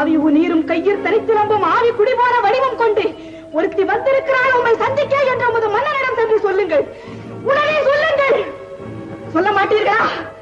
ஆவிவு நீரும் கையில் தனித்திலம்பும் ஆவி குடிபோன வடிவம் கொண்டு ஒருத்தி வந்திருக்கிறாள் உண்மை சந்திக்க என்று உமது மன்னனிடம் சென்று சொல்லுங்கள். உடனே சொல்லுங்கள். சொல்ல மாட்டீர்களா?